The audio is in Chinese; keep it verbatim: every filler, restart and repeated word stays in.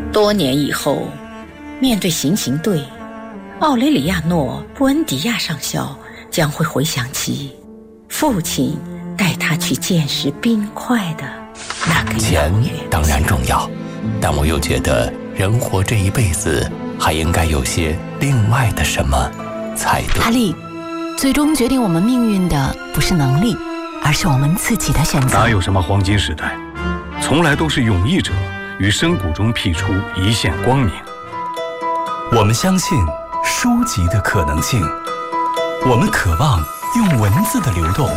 多年以后，面对行刑队，奥雷里亚诺·布恩迪亚上校将会回想起父亲带他去见识冰块的那个钱当然重要，但我又觉得人活这一辈子还应该有些另外的什么才对。 哈利，最终决定我们命运的不是能力，而是我们自己的选择。 哪有什么黄金时代，从来都是勇毅者于深谷中辟出一线光明。 我们相信书籍的可能性，我们渴望用文字的流动